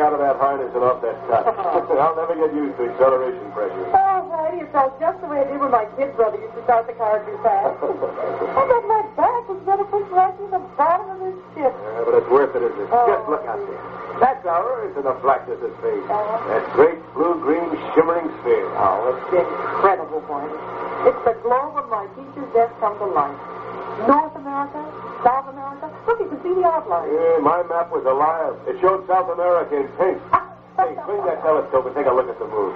out of that harness and off that cot. I'll never get used to acceleration pressure. Oh, Whitey, it felt just the way it did when my kid brother used to start the car too fast. I bet my back was better pushed right to the bottom of this ship. Yeah, but it's worth it, isn't it? Just look out there. That tower is in the blackness of space. That great blue-green shimmering sphere. Oh, it's incredible, Whitey. It's the globe of my teacher's desk come to life. North America, South America. Look, you can see the outline. Yeah, my map was a liar. It showed South America in pink. Hey, swing that telescope and take a look at the moon.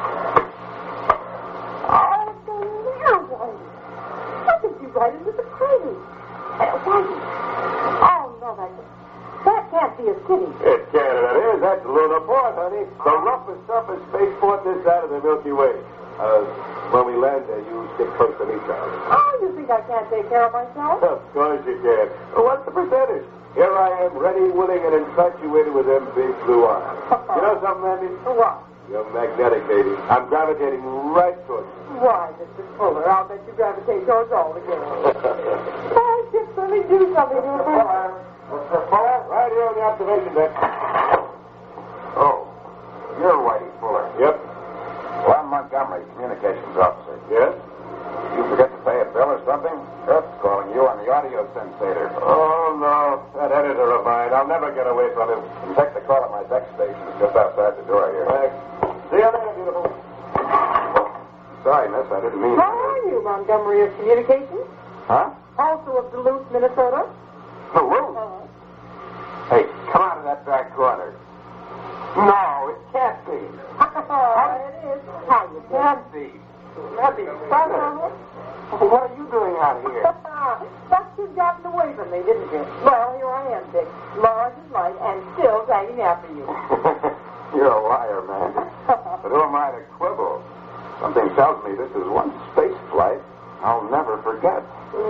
Oh, it's a mirror, Whitey. Look at you right into the crater. Whitey. Oh, no, that can't be a city. It can, and it is. That's Luna Port, honey. The roughest, toughest spaceport this side of the Milky Way. When we land there, you stick close to me, Charlie. Oh, you think I can't take care of myself? Of course you can. What's the percentage? Here I am, ready, willing, and infatuated with them big blue eyes. You know something, Andy? What? You're magnetic, baby. I'm gravitating right towards you. Why, Mr. Fuller, I'll bet you gravitate towards all the girls. Oh, just let me do something. Mr. Fuller? Right here on the observation deck. Oh, you're Whitey Fuller. Yep. Well, I'm Montgomery, communications officer. Yes? You forget to pay a bill or something? Earth's calling you on the audio sensator. Oh, no. That editor of mine. I'll never get away from him. You take the call at my deck station. It's just outside the door here. Thanks. See you later, beautiful. Sorry, miss. I didn't mean... How are you, Montgomery of Communications? Huh? Also of Duluth, Minnesota? Duluth? Hey, come out of that back corner. No, it can't be. It is. How you doing? Can't be. That'd be better. What are you doing out here? Thought you'd gotten away from me, didn't you? Well, here I am, Dick. Large as life and still dragging after you. You're a liar, man. But who am I to quibble? Something tells me this is one space flight I'll never forget.